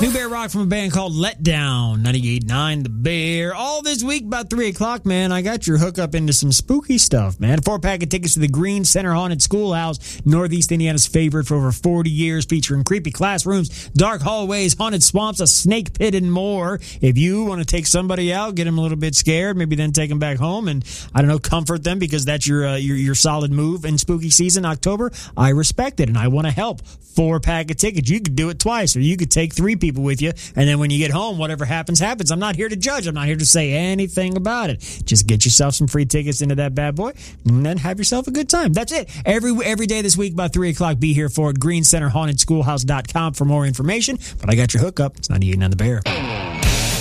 New Bear Rock from a band called Letdown, 98.9 The Bear. All this week, about 3 o'clock, man, I got your hookup into some spooky stuff, man. 4-pack of tickets to the Green Center Haunted Schoolhouse, Northeast Indiana's favorite for over 40 years, featuring creepy classrooms, dark hallways, haunted swamps, a snake pit, and more. If you want to take somebody out, get them a little bit scared, maybe then take them back home and, I don't know, comfort them because that's your solid move in spooky season, October, I respect it, and I want to help. 4-pack of tickets. You could do it twice, or you could take 3 people with you, and then when you get home, whatever happens, happens. I'm not here to judge. I'm not here to say anything about it. Just get yourself some free tickets into that bad boy, and then have yourself a good time. That's it. Every day this week, about 3 o'clock, be here for it. GreenCenterHauntedSchoolhouse.com for more information. But I got your hookup. It's 98.9 The Bear.